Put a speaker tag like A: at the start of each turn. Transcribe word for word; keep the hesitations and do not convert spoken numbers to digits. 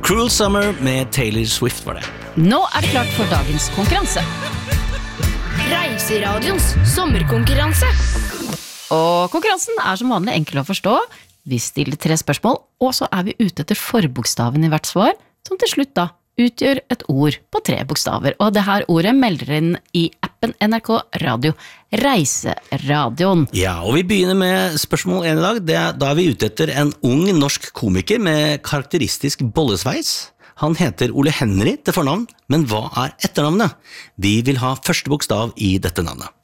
A: Cruel Summer med Taylor Swift var det.
B: Nå er det klart for dagens konkurranse.
C: Reiseradions sommerkonkurranse.
B: Og konkurransen er som vanlig enkel å forstå. Vi stiller tre spørsmål, og så er vi ute etter forbokstaven i hvert svar, som til slutt da utgjør et ord på tre bokstaver. Og det her ordet melder inn i appen N R K Radio, Reiseradioen.
A: Ja, og vi begynner med spørsmål en i dag. Det er, da er vi ute etter en ung norsk komiker med karakteristisk bollesveis. Han heter Ole Henry til fornavn, men hva er etternavnet? Vi vil ha første bokstav i dette navnet.